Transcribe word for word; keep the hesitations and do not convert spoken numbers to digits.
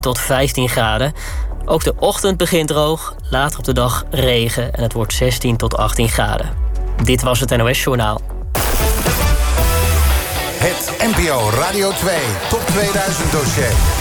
tot vijftien graden. Ook de ochtend begint droog, later op de dag regen en het wordt zestien tot achttien graden. Dit was het N O S-journaal. Het N P O Radio twee Top tweeduizend dossier.